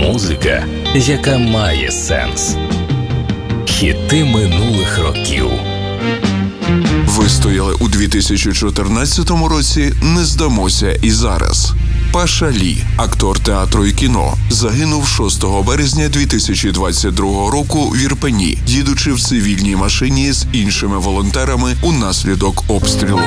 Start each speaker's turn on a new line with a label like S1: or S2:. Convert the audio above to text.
S1: Музика, яка має сенс. Хіти минулих років.
S2: Вистояли у 2014 році, не здамося і зараз. Паша Лі, актор театру і кіно, загинув 6 березня 2022 року в Ірпені, їдучи в цивільній машині з іншими волонтерами унаслідок обстрілу.